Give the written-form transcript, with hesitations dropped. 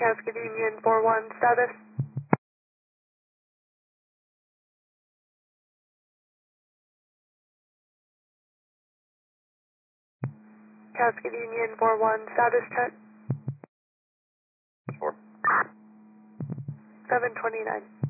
Cascade Union 4-1, status. Cascade Union 4-1, status check. 4. 729.